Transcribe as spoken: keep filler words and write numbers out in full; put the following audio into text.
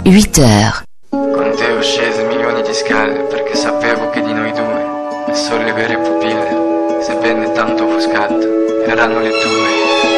huit heures. Con te ho sceso milioni di scale perché sapevo che di noi due le sole vere pupille, sebbene tanto offuscato, erano le tue.